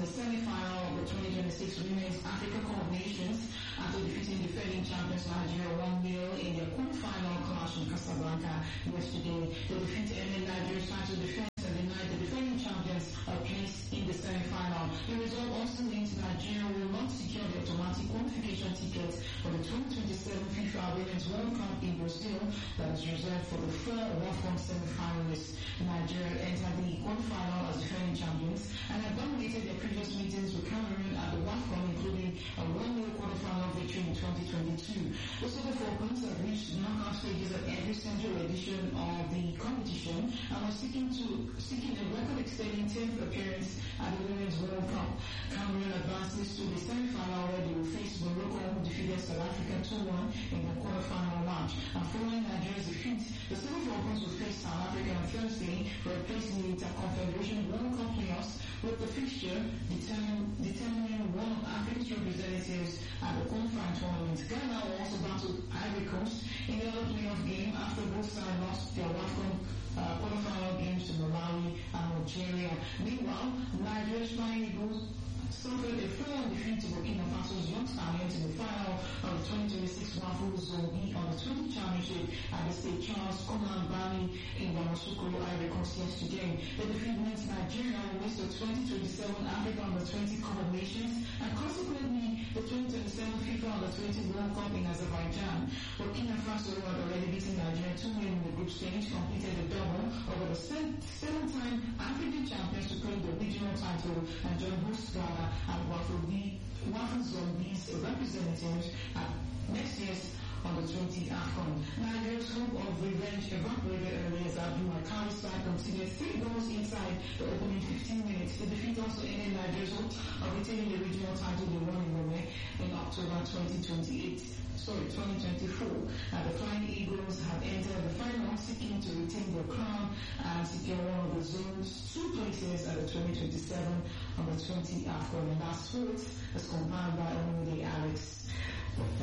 the semi-final of the 2026 Women's Africa Cup of Nations after defeating defending champions Nigeria 1-0 in their quarter-final clash in Casablanca yesterday. The defeat ended Nigeria's title defense and denied the defending champions a place in the semi-final. The result also means Nigeria will not secure the automatic qualification tickets for the 2027 FIFA Women's World Cup in Brazil that is reserved for the 4 WAFCON semi-finalists. Nigeria entered the quarter-final as defending champions and had dominated their previous meetings with Cameroon at the WAFCON, including a 1-0 quarter-final victory in 2022. The Super Falcons have reached the knockout stages at every central edition of the competition and were seeking a record-extending 10th appearance at the Women's World Cup. Cameroon advances to the semi-final where they will face Morocco, who defeated South Africa 2-1 in the quarter-final match. And following Nigeria's defeat, the Super Falcons will face South Africa on Thursday for a place in the Interconfederation World Cup playoffs, with the fixture determining one of Africa's representatives at the qualifying tournament. Ghana will also battle Ivory Coast in the other playoff game after both sides lost their WAFCON quarterfinal games to Malawi and Algeria. Meanwhile, Nigeria's Flying Eagles suffered a 4-1 defeat to Burkina Faso's Young Stallions in the final of the 2026 WAFU Zone B on the 20 Championship at the State Charles Conan Bali in Yamoussoukro, Ivory Coast yesterday. The defeat means Nigeria will miss the 2027 Africa Under-20 Cup of Nations and consequently the 2027 FIFA Under-20 World Cup in Azerbaijan. Burkina Faso had already beaten Nigeria 2-0 in the group stage, completed the double over the 7-time African champions to claim the regional title and join host Ghana and WAFU Zone B's representatives at next year's Under-20 AFCON. Nigeria's hope of revenge evaporated early as Abdul Makari's side conceded 3 goals inside the opening 15 minutes. The defeat also ended Nigeria's hope of retaining the regional title they won in Rome in October 2024. The Flying Eagles have entered the final seeking to retain their crown and secure one of the zone's 2 places at the 2027 Under-20 AFCON. And that's sports as compiled by Omide Alex.